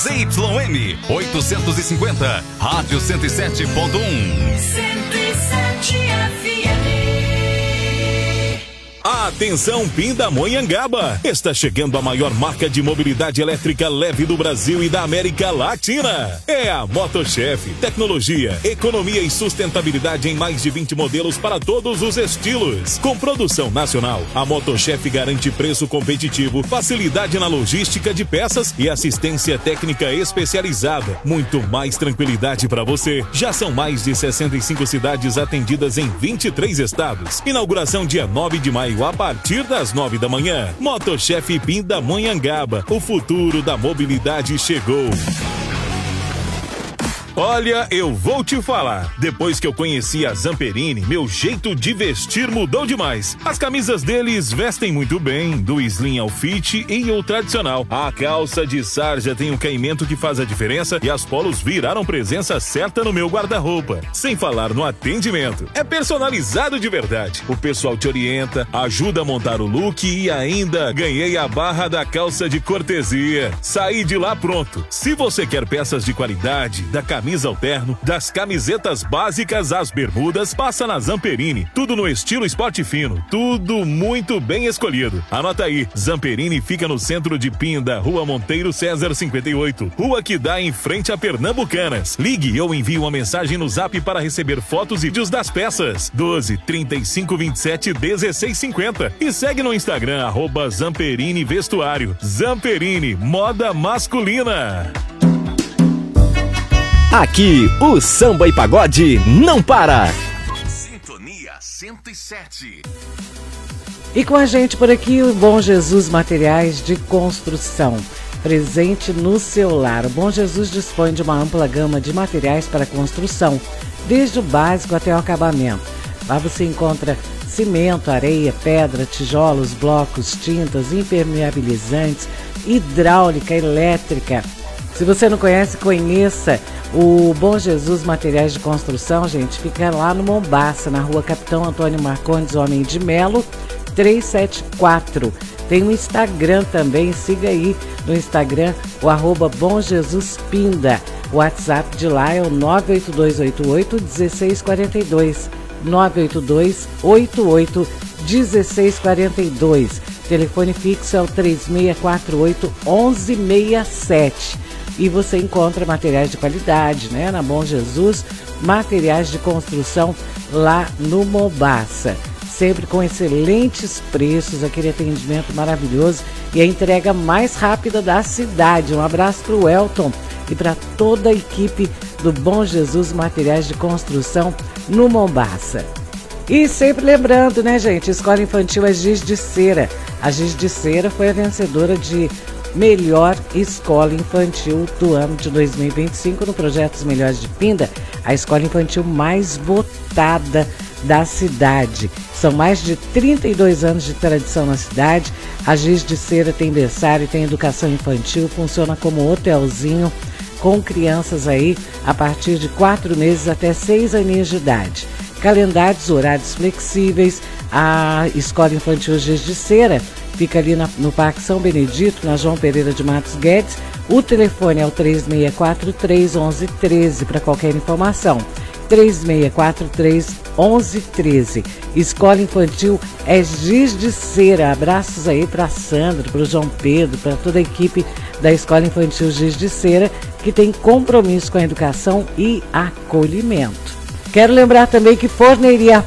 ZYN 850, Rádio 107.1. 107 FM. Atenção, Pindamonhangaba! Está chegando a maior marca de mobilidade elétrica leve do Brasil e da América Latina. É a MotoChef. Tecnologia, economia e sustentabilidade em mais de 20 modelos para todos os estilos. Com produção nacional, a MotoChef garante preço competitivo, facilidade na logística de peças e assistência técnica especializada. Muito mais tranquilidade para você. Já são mais de 65 cidades atendidas em 23 estados. Inauguração dia 9 de maio a partir das 9 da manhã. MotoChef Pindamonhangaba. O futuro da mobilidade chegou. Olha, eu vou te falar. Depois que eu conheci a Zamperini, meu jeito de vestir mudou demais. As camisas deles vestem muito bem, do slim ao fit e o tradicional. A calça de sarja tem um caimento que faz a diferença e as polos viraram presença certa no meu guarda-roupa. Sem falar no atendimento. É personalizado de verdade. O pessoal te orienta, ajuda a montar o look e ainda ganhei a barra da calça de cortesia. Saí de lá pronto. Se você quer peças de qualidade, da camisa ao terno, das camisetas básicas às bermudas, passa na Zamperini. Tudo no estilo esporte fino, tudo muito bem escolhido. Anota aí, Zamperini fica no centro de Pinda, Rua Monteiro César 58, rua que dá em frente a Pernambucanas. Ligue ou envie uma mensagem no Zap para receber fotos e vídeos das peças. 12 35 27 16 50 e segue no Instagram @Zamperini Vestuário. Zamperini, moda masculina. Aqui, o samba e pagode não para. Sintonia 107. E com a gente por aqui, o Bom Jesus Materiais de Construção. Presente no seu lar. O Bom Jesus dispõe de uma ampla gama de materiais para construção, desde o básico até o acabamento. Lá você encontra cimento, areia, pedra, tijolos, blocos, tintas, impermeabilizantes, hidráulica, elétrica. Se você não conhece, conheça o Bom Jesus Materiais de Construção, gente. Fica lá no Mombaça, na rua Capitão Antônio Marcondes Homem de Melo, 374. Tem um Instagram também, siga aí no Instagram, o @BomJesusPinda. O WhatsApp de lá é o 98288-1642. 98288-1642. Telefone fixo é o 3648-1167. E você encontra materiais de qualidade, né? Na Bom Jesus, materiais de construção lá no Mombaça. Sempre com excelentes preços, aquele atendimento maravilhoso e a entrega mais rápida da cidade. Um abraço para o Elton e para toda a equipe do Bom Jesus Materiais de Construção no Mombaça. E sempre lembrando, né, gente? Escola Infantil é Giz de Cera. A Giz de Cera foi a vencedora de melhor escola infantil do ano de 2025 no projeto Os Melhores de Pinda, a escola infantil mais votada da cidade. São mais de 32 anos de tradição na cidade. A Giz de Cera tem berçário, tem educação infantil, funciona como hotelzinho com crianças aí a partir de 4 meses até 6 aninhos de idade. Calendários, horários flexíveis. A escola infantil Giz de Cera fica ali no Parque São Benedito, na João Pereira de Matos Guedes. O telefone é o 3643-1113 para qualquer informação. 3643-1113. Escola Infantil é Giz de Cera. Abraços aí para Sandra, para o João Pedro, para toda a equipe da Escola Infantil Giz de Cera, que tem compromisso com a educação e acolhimento. Quero lembrar também que Forneria